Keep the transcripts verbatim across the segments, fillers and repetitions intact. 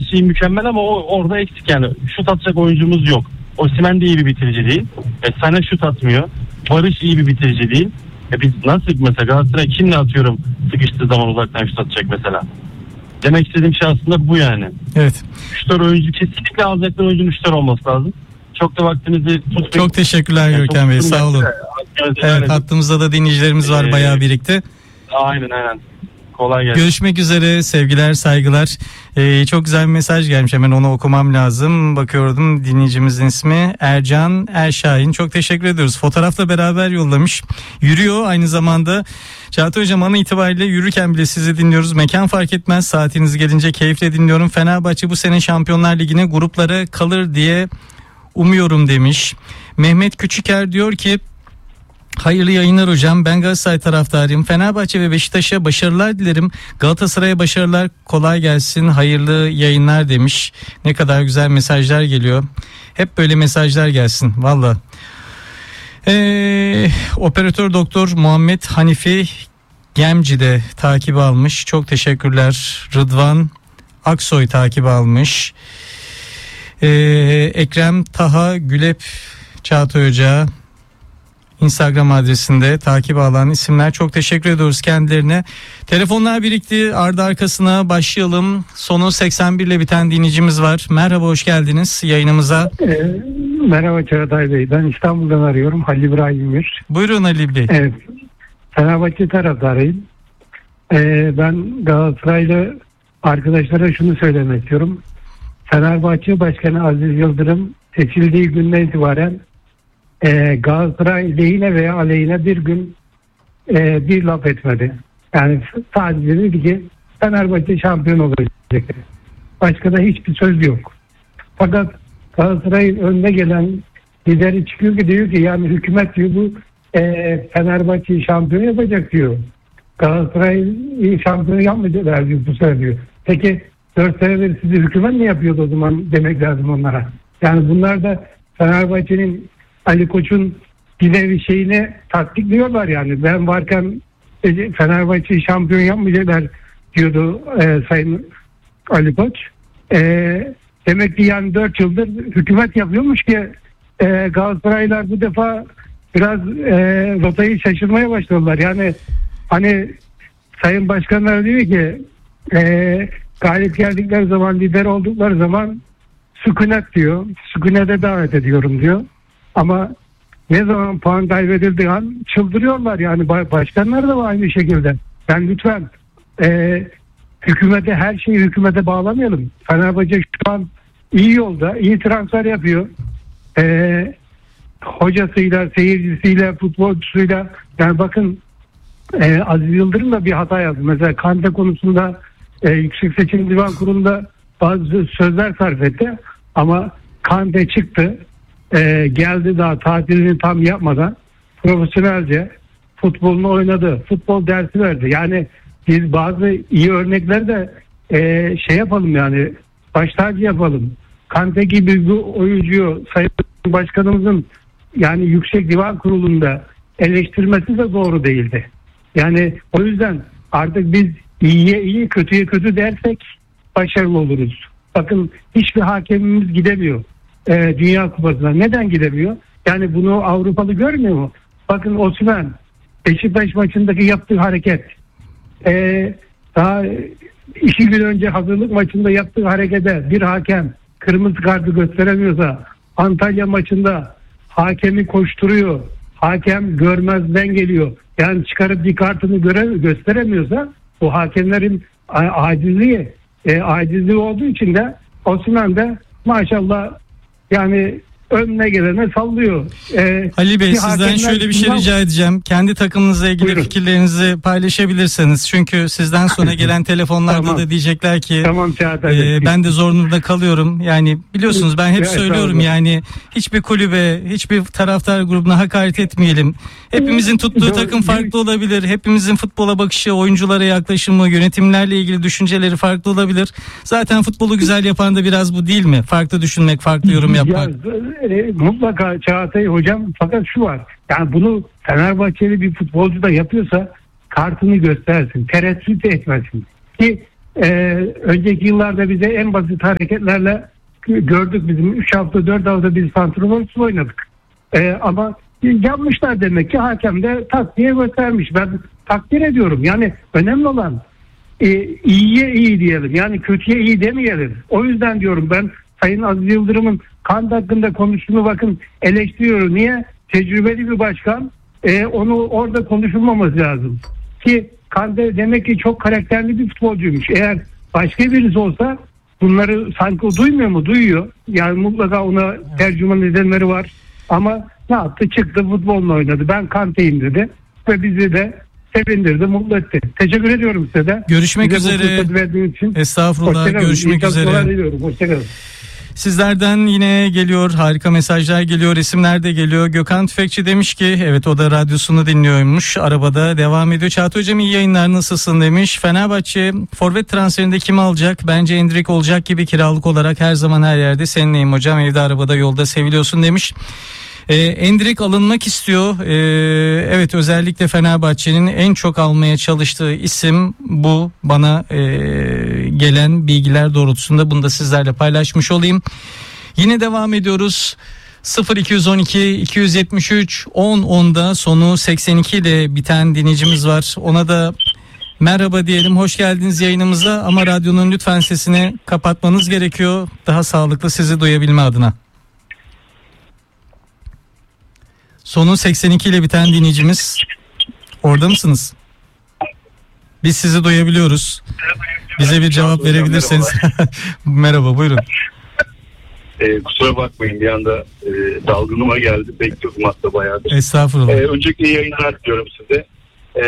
şeyi mükemmel ama o orada eksik yani. Şut atacak oyuncumuz yok. Osimhen de iyi bir bitirici değil. E, Sané şut atmıyor. Barış iyi bir bitirici değil. E, biz nasıl mesela Galatasaray kimle atıyorum sıkıştığı zaman uzaktan şut atacak mesela. Demek istediğim şey aslında bu yani. Evet. Şutör oyuncu kesinlikle alacaklar oyuncunun şutör olması lazım. Çok da vaktinizi tutmayın. Çok teşekkürler yani Görkem Bey, sağ olun. Evet, evet, hattımızda da dinleyicilerimiz var, ee, bayağı birikti. Aynen aynen. Kolay gelsin. Görüşmek üzere, sevgiler, saygılar. Ee, çok güzel bir mesaj gelmiş, hemen onu okumam lazım. Bakıyordum, dinleyicimizin ismi Ercan Erşahin. Çok teşekkür ediyoruz. Fotoğrafla beraber yollamış. Yürüyor aynı zamanda. Çağatay Hocam, an itibariyle yürürken bile sizi dinliyoruz. Mekan fark etmez, saatiniz gelince keyifle dinliyorum. Fenerbahçe bu sene Şampiyonlar Ligi'ne gruplara kalır diye umuyorum demiş. Mehmet Küçüker diyor ki hayırlı yayınlar hocam. Ben Galatasaray taraftarıyım. Fenerbahçe ve Beşiktaş'a başarılar dilerim. Galatasaray'a başarılar, kolay gelsin, hayırlı yayınlar demiş. Ne kadar güzel mesajlar geliyor. Hep böyle mesajlar gelsin valla. Ee, operatör doktor Muhammed Hanifi Gemci de takip almış. Çok teşekkürler. Rıdvan Aksoy takip almış. Ee, Ekrem Taha Gülep Çağatay Hoca Instagram adresinde takip alan isimler, çok teşekkür ediyoruz kendilerine. Telefonlar birikti, ardı arkasına başlayalım. Sonu seksen bir ile biten dinleyicimiz var. Merhaba, hoş geldiniz yayınımıza. E, merhaba Çağatay Bey, ben İstanbul'dan arıyorum, Halil İbrahim Ümür. Buyurun Halil Bey. Evet, Fenerbahçe taraftarıyım. E, ben Galatasaraylı arkadaşlara şunu söylemek istiyorum. Fenerbahçe Başkanı Aziz Yıldırım seçildiği günden itibaren e, Galatasaray lehine veya aleyhine bir gün e, bir laf etmedi. Yani sadece dedi ki Fenerbahçe şampiyon olacak. Başka da hiçbir söz yok. Fakat Galatasaray'ın önüne gelen lideri çıkıyor ki diyor ki yani hükümet diyor bu e, Fenerbahçe'yi şampiyon yapacak diyor. Galatasaray'ı şampiyon yapmayacaklar diyor bu sefer diyor. Peki dört senedir sizi hükümet mi yapıyordu o zaman demek lazım onlara. Yani bunlar da Fenerbahçe'nin Ali Koç'un bir nevi şeyini tasdikliyorlar yani. Ben varken Fenerbahçe'yi şampiyon yapmayacaklar diyordu e, Sayın Ali Koç. E, demek ki yani dört yıldır hükümet yapıyormuş ki e, Galatasaraylılar bu defa biraz e, rotayı şaşırmaya başladılar. Yani hani Sayın Başkanlar diyor ki e, galip geldikleri zaman, lider oldukları zaman sükunet diyor. Sükunete davet ediyorum diyor. Ama ne zaman puan kaybedildiği an çıldırıyorlar yani. Başkanlar da aynı şekilde. Yani lütfen e, hükümete, her şeyi hükümete bağlamayalım. Fenerbahçe şu an iyi yolda, iyi transfer yapıyor. E, hocasıyla, seyircisiyle, futbolcusuyla. Yani bakın e, Aziz Yıldırım da bir hata yaptı. Mesela Kante konusunda e, Yüksek Seçim Divan Kurulu'nda bazı sözler sarf etti. Ama Kante çıktı. E, geldi daha tatilini tam yapmadan profesyonelce futbolunu oynadı. Futbol dersi verdi. Yani biz bazı iyi örnekler de e, şey yapalım yani baş tacı yapalım. Kante gibi bu oyuncuyu Sayın Başkanımızın yani Yüksek Divan Kurulu'nda eleştirmesi de doğru değildi. Yani o yüzden artık biz iyiye iyi, kötüye kötü dersek başarılı oluruz. Bakın hiçbir hakemimiz gidemiyor e, Dünya Kupası'na. Neden gidemiyor? Yani bunu Avrupalı görmüyor mu? Bakın Osimhen Beşiktaş maçındaki yaptığı hareket, e, daha iki gün önce hazırlık maçında yaptığı harekete bir hakem kırmızı kartı gösteremiyorsa, Antalya maçında hakemi koşturuyor, hakem görmezden geliyor. Yani çıkarıp bir kartını göre, gösteremiyorsa o hakemlerin acizliği, e, acizliği olduğu için de Osimhen de maşallah yani önüne gelene sallıyor. Ee, Ali Bey, sizden şöyle bir şey rica edeceğim. Kendi takımınızla ilgili Buyurun. fikirlerinizi paylaşabilirsiniz. Çünkü sizden sonra gelen telefonlarda tamam. da diyecekler ki tamam, e, ben de zor durumda kalıyorum. Yani biliyorsunuz ben hep evet, söylüyorum yani hiçbir kulübe, hiçbir taraftar grubuna hakaret etmeyelim. Hepimizin tuttuğu takım farklı olabilir. Hepimizin futbola bakışı, oyunculara yaklaşımı, yönetimlerle ilgili düşünceleri farklı olabilir. Zaten futbolu güzel yapan da biraz bu değil mi? Farklı düşünmek, farklı yorum yapmak. Ya, e, mutlaka Çağatay hocam, fakat şu var. Yani bunu Fenerbahçeli bir futbolcu da yapıyorsa kartını göstersin. Tereddüt etmesin. Ki e, önceki yıllarda bize en basit hareketlerle gördük, bizim üç hafta dört hafta biz santrafor oynadık. E, ama yapmışlar demek ki, hakem de taktiğe göstermiş. Ben takdir ediyorum. Yani önemli olan e, iyiye iyi diyelim. Yani kötüye iyi demeyelim. O yüzden diyorum ben Sayın Aziz Yıldırım'ın Kant hakkında konuştuğunu bakın eleştiriyorum. Niye? Tecrübeli bir başkan. E, onu orada konuşulmaması lazım. Ki Kante demek ki çok karakterli bir futbolcuymuş. Eğer başka birisi olsa bunları sanki o duymuyor mu? Duyuyor. Yani mutlaka ona tercüman edenleri var. Ama ne yaptı? Çıktı, futbolla oynadı. Ben Kante'yim dedi. Ve bizi de sevindirdi, mutlu etti. Teşekkür ediyorum size de. Görüşmek Bize üzere. için. Estağfurullah. Görüşmek üzere. Hoşçakalın. Sizlerden yine geliyor, harika mesajlar geliyor, isimler de geliyor. Gökhan Tüfekçi demiş ki evet, o da radyosunu dinliyormuş, arabada devam ediyor. Çağatay Hocam iyi yayınlar, nasılsın demiş. Fenerbahçe forvet transferinde kimi alacak? Bence Endrick olacak gibi, kiralık olarak her zaman her yerde seninleyim hocam, evde arabada yolda seviliyorsun demiş. Ee, Endrick alınmak istiyor. Ee, evet, özellikle Fenerbahçe'nin en çok almaya çalıştığı isim bu. Bana e, gelen bilgiler doğrultusunda bunu da sizlerle paylaşmış olayım. Yine devam ediyoruz. sıfır iki on iki iki yetmiş üç on onda sonu seksen iki ile biten dinleyicimiz var. Ona da merhaba diyelim, hoş geldiniz yayınımıza, ama radyonun lütfen sesini kapatmanız gerekiyor. Daha sağlıklı sizi duyabilme adına. Sonu seksen iki ile biten dinleyicimiz, orada mısınız? Biz sizi duyabiliyoruz. Bize bir cevap verebilirseniz. Merhaba, buyurun. Ee, kusura bakmayın, bir anda e, dalgınıma geldi. Bekliyordum hatta bayağıdır. Estağfurullah. Ee, öncelikle iyi yayınlar diliyorum size. Ee,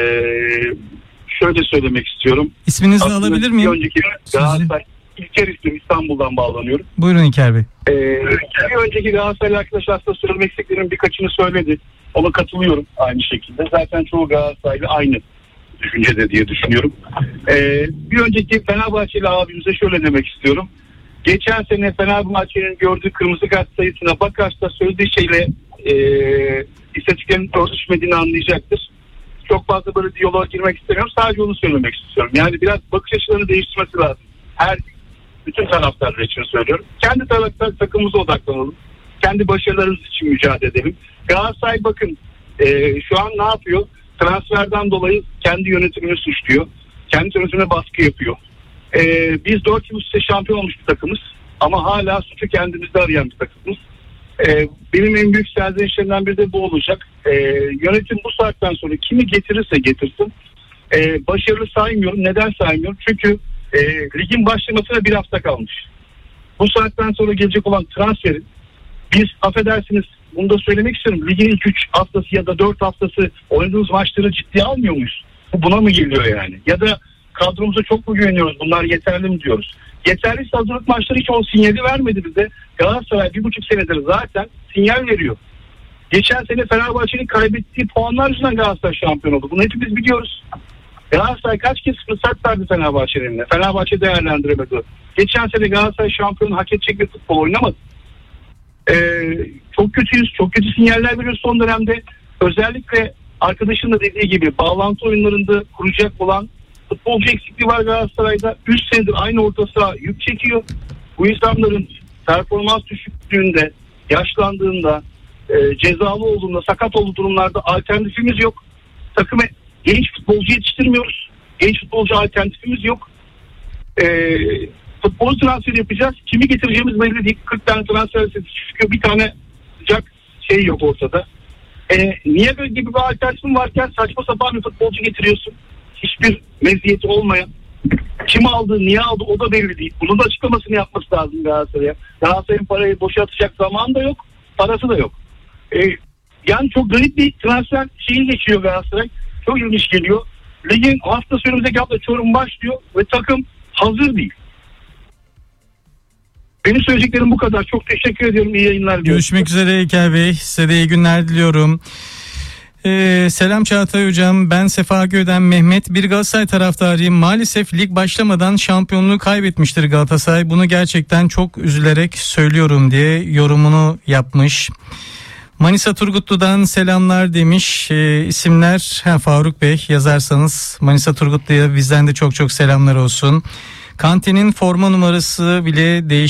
şöyle söylemek istiyorum. İsminizi Aslında alabilir miyim? Bir önceki Galatasaray, İlker ismim, İstanbul'dan bağlanıyorum. Buyurun İlker Bey. Ee, bir önceki Galatasaraylı arkadaş aslında söylemek istediklerinin birkaçını söyledi. Ona katılıyorum aynı şekilde. Zaten çoğu Galatasaraylı aynı düşüncede diye düşünüyorum. Ee, bir önceki Fenerbahçeli abimize şöyle demek istiyorum. Geçen sene Fenerbahçe'nin gördüğü kırmızı kart sayısına bakarsa söylediği şeyle e, istatistiklerin örtüşmediğini anlayacaktır. Çok fazla böyle diyaloğa girmek istemiyorum. Sadece onu söylemek istiyorum. Yani biraz bakış açılarını değiştirmesi lazım. Her bütün taraftarlar için söylüyorum. Kendi taraftar takımımıza odaklanalım. Kendi başarılarımız için mücadele edelim. Galatasaray bakın e, şu an ne yapıyor? Transferden dolayı kendi yönetimini suçluyor. Kendi yönetimine baskı yapıyor. E, biz dört yıl üstte şampiyon olmuş bir takımız. Ama hala suçu kendimizde arayan bir takımız. E, benim en büyük serzenişlerimden biri de bu olacak. E, yönetim bu saatten sonra kimi getirirse getirsin. E, başarılı saymıyorum. Neden saymıyorum? Çünkü e, ligin başlamasına bir hafta kalmış. Bu saatten sonra gelecek olan transferin, biz affedersiniz bunu da söylemek istiyorum, ligin ilk üç haftası ya da dört haftası oynadığımız maçları ciddiye almıyor muyuz? Bu buna mı geliyor yani? Ya da kadromuza çok mu güveniyoruz? Bunlar yeterli mi diyoruz? Yeterliyse hazırlık maçları hiç o sinyali vermedi bize. Galatasaray bir buçuk senedir zaten sinyal veriyor. Geçen sene Fenerbahçe'nin kaybettiği puanlar yüzünden Galatasaray şampiyon oldu. Bunu hepimiz biliyoruz. Galatasaray kaç kez fırsat verdi Fenerbahçe'nin? Fenerbahçe değerlendiremedi. Geçen sene Galatasaray şampiyonu hak edecek bir futbol oynamadı. Ee, çok kötüyüz. Çok kötü sinyaller veriyoruz son dönemde. Özellikle arkadaşın da dediği gibi bağlantı oyunlarında kuracak olan futbolcu eksikliği var Galatasaray'da. üç senedir aynı orta saha yük çekiyor. Bu insanların performans düşüklüğünde, yaşlandığında, e, cezalı olduğunda, sakat olduğu durumlarda alternatifimiz yok. Takıma genç futbolcu yetiştirmiyoruz. Genç futbolcu alternatifimiz yok. E, futbol transferi yapacağız. Kimi getireceğimiz belli değil. kırk tane transfer sesi çıkıyor. Bir tane sıcak şey yok ortada. E, niye böyle gibi bir alternatifin varken saçma sapan bir futbolcu getiriyorsun? Hiçbir meziyeti olmayan. Kim aldı, niye aldı o da belli değil. Bunun da açıklamasını yapması lazım Galatasaray'a. Galatasaray'ın parayı boşa atacak zamanı da yok. Parası da yok. E, yani çok garip bir transfer şeyi geçiyor Galatasaray. Çok ilginç geliyor. Ligin hafta sonu önümüzdeki hafta Çorum başlıyor ve takım hazır değil. Benim söyleyeceklerim bu kadar. Çok teşekkür ediyorum. İyi yayınlar diliyorum. Görüşmek üzere İlker Bey. Size de iyi günler diliyorum. Ee, selam Çağatay Hocam. Ben Sefa Gö'den Mehmet. Bir Galatasaray taraftarıyım. Maalesef lig başlamadan şampiyonluğu kaybetmiştir Galatasaray. Bunu gerçekten çok üzülerek söylüyorum diye yorumunu yapmış. Manisa Turgutlu'dan selamlar demiş. Ee, isimler ha, Faruk Bey yazarsanız Manisa Turgutlu'ya bizden de çok çok selamlar olsun. Kante'nin forma numarası bile değişti.